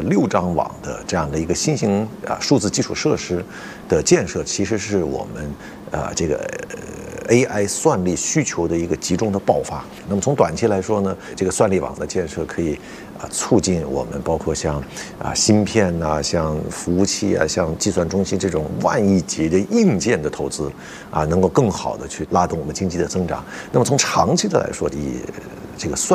6张网的这样的一个新型数字基础设施的建设，其实是我们这个AI 算力需求的一个集中的爆发。那么从短期来说呢，这个算力网的建设可以促进我们包括像芯片啊、像服务器啊、像计算中心这种万亿级的硬件的投资能够更好的去拉动我们经济的增长。那么从长期的来说，以这个算